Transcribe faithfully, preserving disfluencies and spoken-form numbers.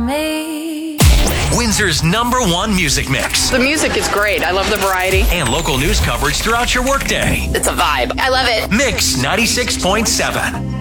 me. Windsor's number one music mix. The music is great. I love the variety. And local news coverage throughout your workday. It's a vibe. I love it. Mix ninety-six point seven.